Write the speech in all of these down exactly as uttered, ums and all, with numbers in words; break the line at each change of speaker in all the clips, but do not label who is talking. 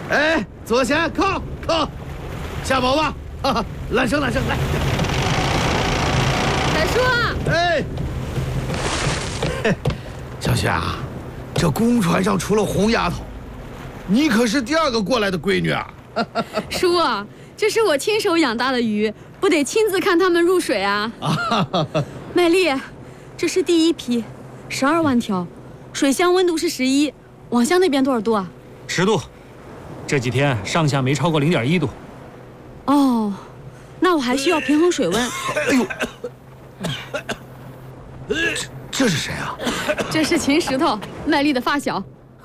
哎，左前靠靠，下锚吧！哈哈，揽绳揽绳来。
海叔啊！
哎，小雪啊，这公船上除了红丫头，你可是第二个过来的闺女啊！
叔啊，这是我亲手养大的鱼，不得亲自看它们入水啊！美丽，这是第一批，十二万条，水箱温度是十一，网箱那边多少度啊？
十度，这几天上下没超过零点一度。
哦，那我还需要平衡水温。
哎呦，这这是谁啊？
这是秦石头，麦丽的发小。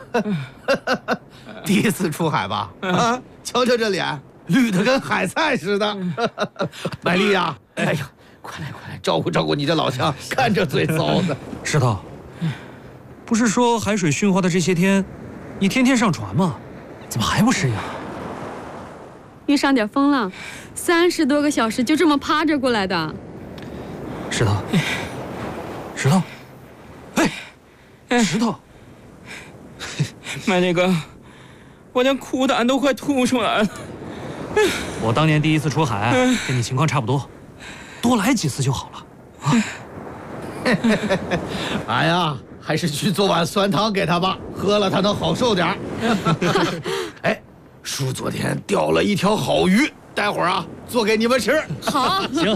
第一次出海吧？啊，瞧瞧这脸，绿的跟海菜似的。麦丽呀，哎呀，快来快来，照顾照顾你这老乡，看着最糟的。
石头，不是说海水驯化的这些天，你天天上船吗？怎么还不适应？
遇上点风浪，三十多个小时就这么趴着过来的。
石头，石头，哎，石头，
麦那个，我连苦胆都快吐出来了。
我当年第一次出海，跟你情况差不多，多来几次就好了。啊，
哎呀，还是去做碗酸汤给他吧，喝了他能好受点儿。哎，叔昨天钓了一条好鱼，待会儿啊做给你们吃。
好，
行。